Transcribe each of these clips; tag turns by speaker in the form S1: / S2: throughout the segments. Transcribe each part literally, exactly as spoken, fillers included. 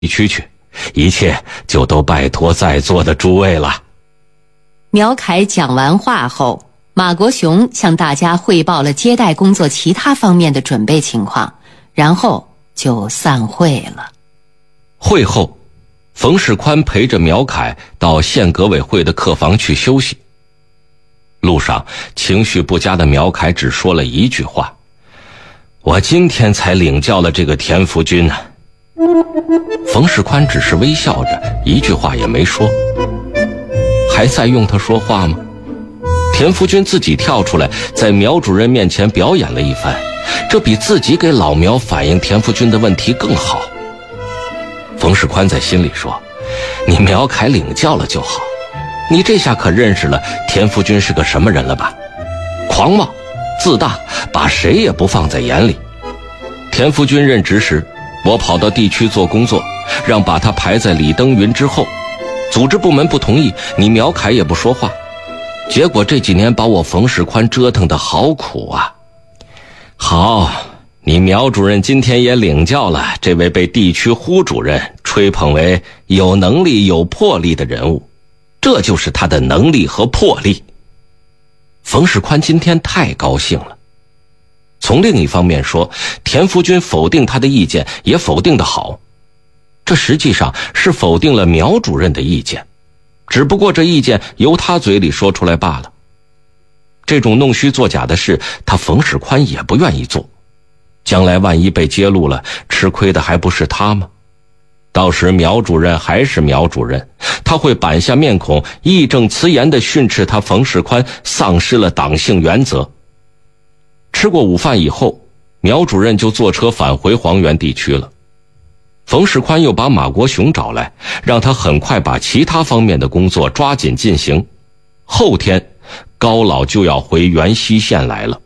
S1: 区去，一切就都拜托在座的诸位了。
S2: 苗凯讲完话后，马国雄向大家汇报了接待工作其他方面的准备情况，然后就散会了。
S1: 会后，冯世宽陪着苗凯到县革委会的客房去休息。路上，情绪不佳的苗凯只说了一句话：“我今天才领教了这个田福军呢。”冯世宽只是微笑着，一句话也没说。还在用他说话吗？田福军自己跳出来，在苗主任面前表演了一番，这比自己给老苗反映田福军的问题更好。冯世宽在心里说：“你苗凯领教了就好，你这下可认识了田福军是个什么人了吧？狂妄、自大，把谁也不放在眼里。田福军任职时，我跑到地区做工作，让把他排在李登云之后，组织部门不同意，你苗凯也不说话，结果这几年把我冯世宽折腾得好苦啊。好，你苗主任今天也领教了这位被地区呼主任吹捧为有能力有魄力的人物，这就是他的能力和魄力。”冯世宽今天太高兴了。从另一方面说，田福军否定他的意见也否定得好，这实际上是否定了苗主任的意见，只不过这意见由他嘴里说出来罢了。这种弄虚作假的事，他冯世宽也不愿意做，将来万一被揭露了，吃亏的还不是他吗？到时苗主任还是苗主任，他会板下面孔，义正辞严地训斥他冯世宽丧失了党性原则。吃过午饭以后，苗主任就坐车返回黄原地区了。冯世宽又把马国雄找来，让他很快把其他方面的工作抓紧进行。后天，高老就要回原西县来了。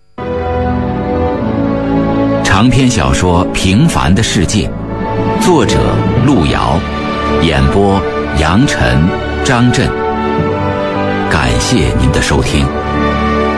S3: 长篇小说《平凡的世界》，作者路遥，演播杨晨、张震。感谢您的收听。